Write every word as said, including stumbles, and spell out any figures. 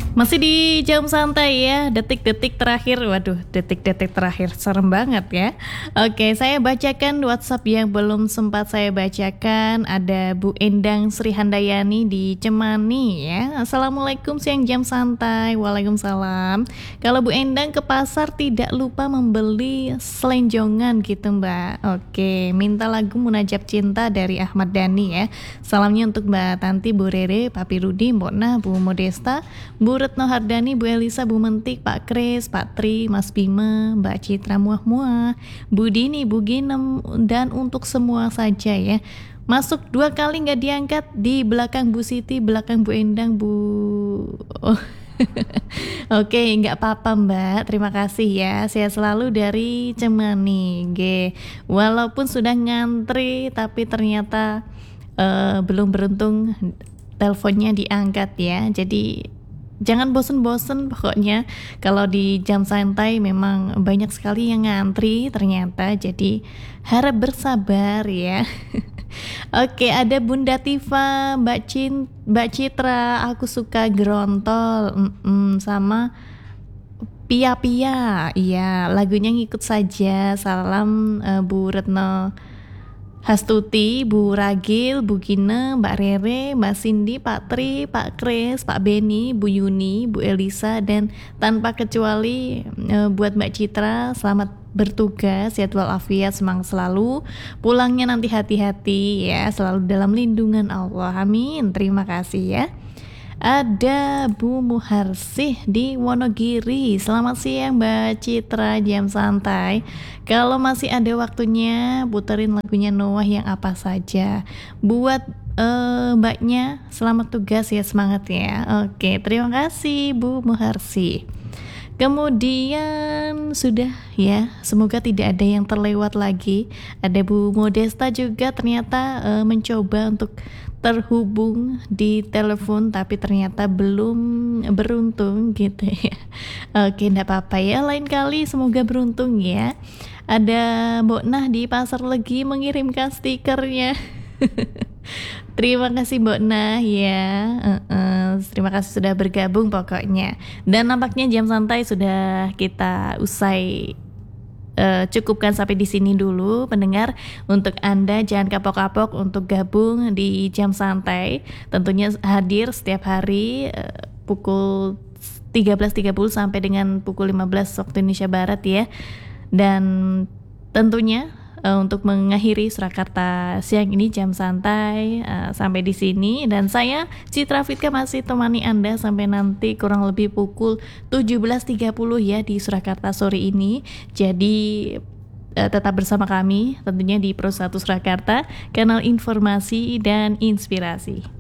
Masih di jam santai ya, detik-detik terakhir. Waduh, detik-detik terakhir serem banget ya. Oke, saya bacakan WhatsApp yang belum sempat saya bacakan. Ada Bu Endang Sri Handayani di Cemani ya. Assalamualaikum, siang jam santai. Waalaikumsalam. Kalau Bu Endang ke pasar tidak lupa membeli selenjongan gitu Mbak. Oke, minta lagu Munajat Cinta dari Ahmad Dhani ya. Salamnya untuk Mbak Tanti, Bu Rere, Papi Rudi, Mbok Nah, Bu Modesta, Bu Retno Hardani, Bu Elisa, Bu Mentik, Pak Kris, Pak Tri, Mas Bima, Mbak Citra Muah-Muah, Bu Dini, Bu Ginem, dan untuk semua saja ya. Masuk dua kali nggak diangkat, di belakang Bu Siti, belakang Bu Endang, Bu... Oh. Oke, nggak apa-apa Mbak, terima kasih ya. Sehat selalu dari Cemani. G. Walaupun sudah ngantri, tapi ternyata uh, belum beruntung teleponnya diangkat ya. Jadi jangan bosen-bosen pokoknya. Kalau di jam santai memang banyak sekali yang ngantri ternyata. Jadi harap bersabar ya. Oke, ada Bunda Tifa, Mbak Cin, Mbak Citra, aku suka Grontol, Mm-mm, sama Pia Pia. Iya, lagunya ngikut saja. Salam uh, Bu Retno Hastuti, Bu Ragil, Bu Gine, Mbak Rere, Mbak Cindy, Pak Tri, Pak Kris, Pak Beni, Bu Yuni, Bu Elisa, dan tanpa kecuali e, buat Mbak Citra, selamat bertugas, sehat walafiat, semangat selalu, pulangnya nanti hati-hati ya, selalu dalam lindungan Allah, amin, terima kasih ya. Ada Bu Muharsih di Wonogiri. Selamat siang Mbak Citra, jam santai. Kalau masih ada waktunya, puterin lagunya Noah yang apa saja. Buat uh, mbaknya, selamat tugas ya, semangat ya. Oke, terima kasih Bu Muharsih. Kemudian sudah ya, semoga tidak ada yang terlewat lagi. Ada Bu Modesta juga ternyata uh, mencoba untuk terhubung di telepon tapi ternyata belum beruntung gitu ya. Oke, enggak apa-apa ya, lain kali semoga beruntung ya. Ada Mbok Nah di Pasar Legi mengirimkan stikernya. Terima kasih Mbok Nah ya. Uh-uh, terima kasih sudah bergabung pokoknya. Dan nampaknya jam santai sudah kita usai. Uh, cukupkan sampai di sini dulu pendengar. Untuk Anda jangan kapok-kapok untuk gabung di jam santai. Tentunya hadir setiap hari uh, pukul tiga belas tiga puluh sampai dengan pukul lima belas waktu Indonesia Barat ya. Dan tentunya uh, untuk mengakhiri Surakarta siang ini jam santai uh, sampai di sini, dan saya Citra Fitka masih temani Anda sampai nanti kurang lebih pukul tujuh belas tiga puluh ya di Surakarta sore ini. Jadi uh, tetap bersama kami tentunya di Pro satu Surakarta, kanal informasi dan inspirasi.